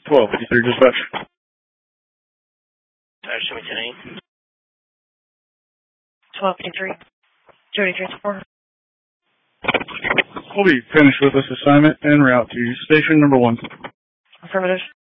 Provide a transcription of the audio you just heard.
1253 dispatch. Show me 10-8. 1253. Jody Transport. We'll be finished with this assignment en route to station number 1. Affirmative.